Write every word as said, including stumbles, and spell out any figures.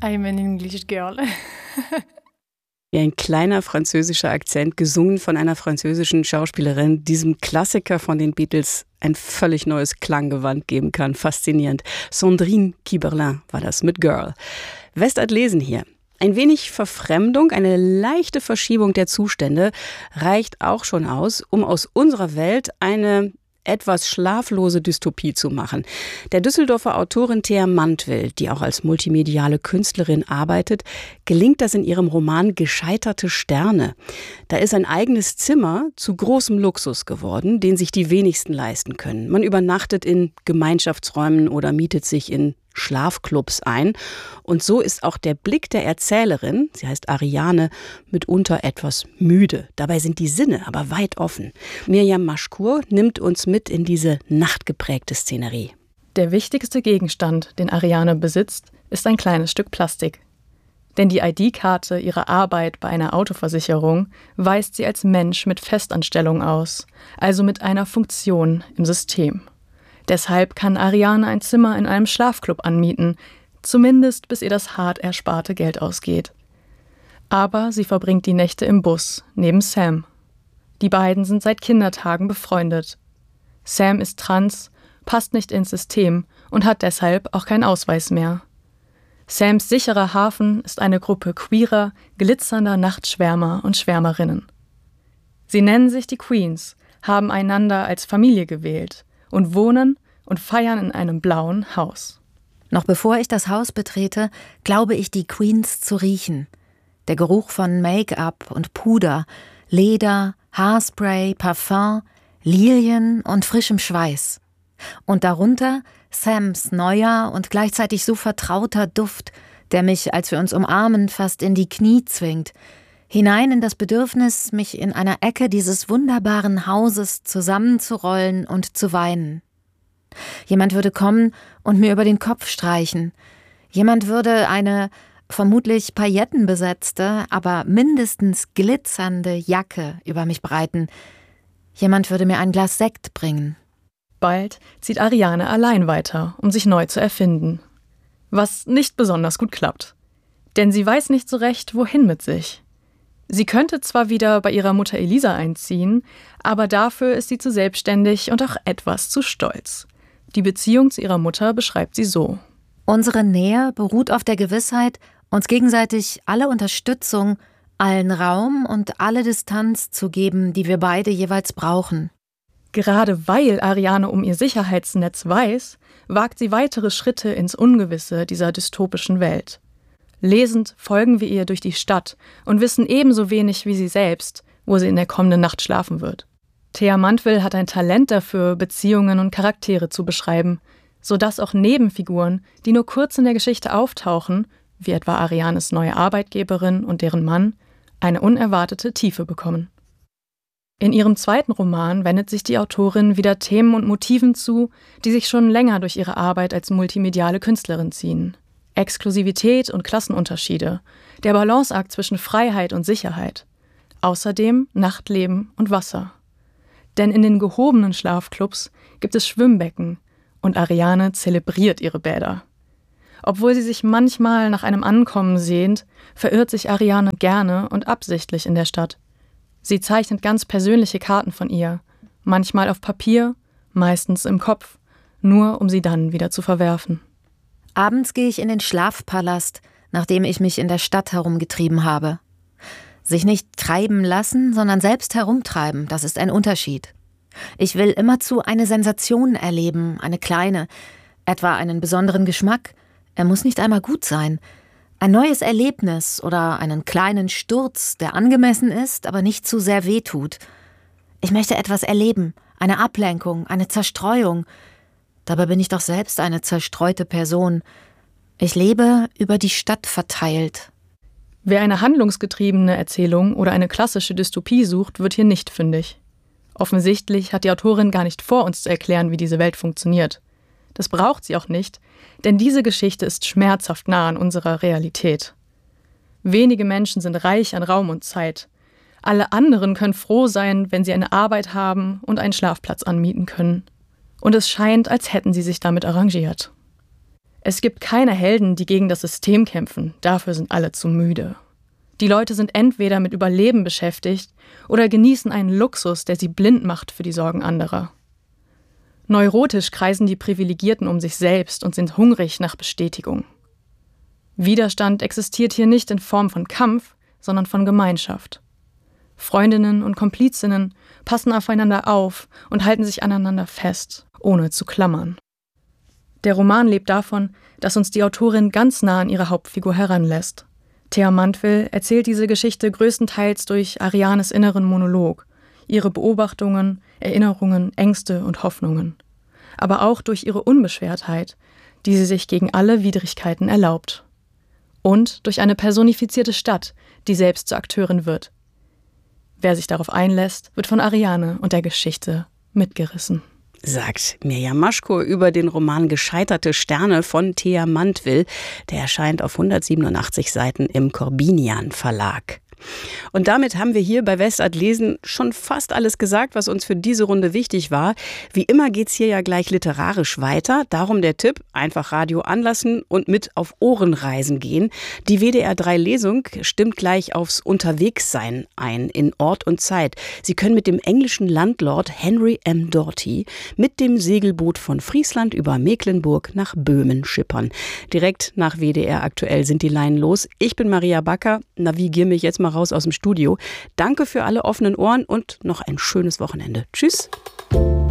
I'm an English girl. Ja, ein kleiner französischer Akzent, gesungen von einer französischen Schauspielerin, diesem Klassiker von den Beatles ein völlig neues Klanggewand geben kann. Faszinierend. Sandrine Kiberlin war das mit Girl. Westart lesen hier. Ein wenig Verfremdung, eine leichte Verschiebung der Zustände reicht auch schon aus, um aus unserer Welt eine etwas schlaflose Dystopie zu machen. Der Düsseldorfer Autorin Thea Mantwill, die auch als multimediale Künstlerin arbeitet, gelingt das in ihrem Roman Gescheiterte Sterne. Da ist ein eigenes Zimmer zu großem Luxus geworden, den sich die wenigsten leisten können. Man übernachtet in Gemeinschaftsräumen oder mietet sich in Schlafclubs ein. Und so ist auch der Blick der Erzählerin, sie heißt Ariane, mitunter etwas müde. Dabei sind die Sinne aber weit offen. Mirjam Maschkur nimmt uns mit in diese nachtgeprägte Szenerie. Der wichtigste Gegenstand, den Ariane besitzt, ist ein kleines Stück Plastik. Denn die I D-Karte ihrer Arbeit bei einer Autoversicherung weist sie als Mensch mit Festanstellung aus, also mit einer Funktion im System. Deshalb kann Ariane ein Zimmer in einem Schlafclub anmieten, zumindest bis ihr das hart ersparte Geld ausgeht. Aber sie verbringt die Nächte im Bus, neben Sam. Die beiden sind seit Kindertagen befreundet. Sam ist trans, passt nicht ins System und hat deshalb auch keinen Ausweis mehr. Sams sicherer Hafen ist eine Gruppe queerer, glitzernder Nachtschwärmer und Schwärmerinnen. Sie nennen sich die Queens, haben einander als Familie gewählt und wohnen und feiern in einem blauen Haus. Noch bevor ich das Haus betrete, glaube ich, die Queens zu riechen. Der Geruch von Make-up und Puder, Leder, Haarspray, Parfum, Lilien und frischem Schweiß. Und darunter Sams neuer und gleichzeitig so vertrauter Duft, der mich, als wir uns umarmen, fast in die Knie zwingt, hinein in das Bedürfnis, mich in einer Ecke dieses wunderbaren Hauses zusammenzurollen und zu weinen. Jemand würde kommen und mir über den Kopf streichen. Jemand würde eine vermutlich paillettenbesetzte, aber mindestens glitzernde Jacke über mich breiten. Jemand würde mir ein Glas Sekt bringen. Bald zieht Ariane allein weiter, um sich neu zu erfinden. Was nicht besonders gut klappt. Denn sie weiß nicht so recht, wohin mit sich. Sie könnte zwar wieder bei ihrer Mutter Elisa einziehen, aber dafür ist sie zu selbstständig und auch etwas zu stolz. Die Beziehung zu ihrer Mutter beschreibt sie so: Unsere Nähe beruht auf der Gewissheit, uns gegenseitig alle Unterstützung, allen Raum und alle Distanz zu geben, die wir beide jeweils brauchen. Gerade weil Ariane um ihr Sicherheitsnetz weiß, wagt sie weitere Schritte ins Ungewisse dieser dystopischen Welt. Lesend folgen wir ihr durch die Stadt und wissen ebenso wenig wie sie selbst, wo sie in der kommenden Nacht schlafen wird. Thea Mantwill hat ein Talent dafür, Beziehungen und Charaktere zu beschreiben, sodass auch Nebenfiguren, die nur kurz in der Geschichte auftauchen, wie etwa Arianes neue Arbeitgeberin und deren Mann, eine unerwartete Tiefe bekommen. In ihrem zweiten Roman wendet sich die Autorin wieder Themen und Motiven zu, die sich schon länger durch ihre Arbeit als multimediale Künstlerin ziehen. Exklusivität und Klassenunterschiede, der Balanceakt zwischen Freiheit und Sicherheit. Außerdem Nachtleben und Wasser. Denn in den gehobenen Schlafclubs gibt es Schwimmbecken und Ariane zelebriert ihre Bäder. Obwohl sie sich manchmal nach einem Ankommen sehnt, verirrt sich Ariane gerne und absichtlich in der Stadt. Sie zeichnet ganz persönliche Karten von ihr, manchmal auf Papier, meistens im Kopf, nur um sie dann wieder zu verwerfen. Abends gehe ich in den Schlafpalast, nachdem ich mich in der Stadt herumgetrieben habe. Sich nicht treiben lassen, sondern selbst herumtreiben, das ist ein Unterschied. Ich will immerzu eine Sensation erleben, eine kleine, etwa einen besonderen Geschmack. Er muss nicht einmal gut sein. Ein neues Erlebnis oder einen kleinen Sturz, der angemessen ist, aber nicht zu sehr wehtut. Ich möchte etwas erleben, eine Ablenkung, eine Zerstreuung. Dabei bin ich doch selbst eine zerstreute Person. Ich lebe über die Stadt verteilt. Wer eine handlungsgetriebene Erzählung oder eine klassische Dystopie sucht, wird hier nicht fündig. Offensichtlich hat die Autorin gar nicht vor, uns zu erklären, wie diese Welt funktioniert. Das braucht sie auch nicht, denn diese Geschichte ist schmerzhaft nah an unserer Realität. Wenige Menschen sind reich an Raum und Zeit. Alle anderen können froh sein, wenn sie eine Arbeit haben und einen Schlafplatz anmieten können. Und es scheint, als hätten sie sich damit arrangiert. Es gibt keine Helden, die gegen das System kämpfen, dafür sind alle zu müde. Die Leute sind entweder mit Überleben beschäftigt oder genießen einen Luxus, der sie blind macht für die Sorgen anderer. Neurotisch kreisen die Privilegierten um sich selbst und sind hungrig nach Bestätigung. Widerstand existiert hier nicht in Form von Kampf, sondern von Gemeinschaft. Freundinnen und Komplizinnen passen aufeinander auf und halten sich aneinander fest, ohne zu klammern. Der Roman lebt davon, dass uns die Autorin ganz nah an ihre Hauptfigur heranlässt. Thea Mantwill erzählt diese Geschichte größtenteils durch Arianes inneren Monolog, ihre Beobachtungen, Erinnerungen, Ängste und Hoffnungen. Aber auch durch ihre Unbeschwertheit, die sie sich gegen alle Widrigkeiten erlaubt. Und durch eine personifizierte Stadt, die selbst zur Akteurin wird. Wer sich darauf einlässt, wird von Ariane und der Geschichte mitgerissen. Sagt Mirjam Maschko über den Roman Gescheiterte Sterne von Thea Mantwill. Der erscheint auf hundertsiebenundachtzig Seiten im Corbinian Verlag. Und damit haben wir hier bei Westart lesen schon fast alles gesagt, was uns für diese Runde wichtig war. Wie immer geht's hier ja gleich literarisch weiter. Darum der Tipp, einfach Radio anlassen und mit auf Ohrenreisen gehen. Die W D R drei Lesung stimmt gleich aufs Unterwegssein ein, in Ort und Zeit. Sie können mit dem englischen Landlord Henry M. Doughty mit dem Segelboot von Friesland über Mecklenburg nach Böhmen schippern. Direkt nach W D R aktuell sind die Leinen los. Ich bin Maria Backer, navigiere mich jetzt mal raus aus dem Studio. Danke für alle offenen Ohren und noch ein schönes Wochenende. Tschüss.